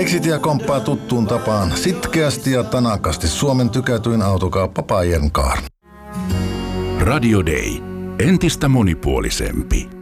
Fixitiä komppaa tuttuun tapaan sitkeästi ja tanakasti Suomen tykätyin autokauppa Pajenkaar. Radio Day. Entistä monipuolisempi.